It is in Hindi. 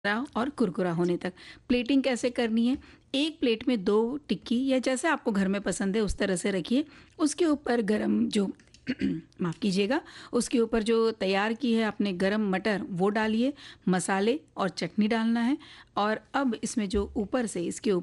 और कुरकुरा होने तक। प्लेटिंग कैसे करनी है? एक प्लेट में 2 टिक्की या जैसे आपको घर में पसंद है उस तरह से रखिए। उसके ऊपर गरम जो माफ़ कीजिएगा, उसके ऊपर जो तैयार की है आपने गरम मटर वो डालिए, मसाले और चटनी डालना है और अब इसमें जो ऊपर से इसके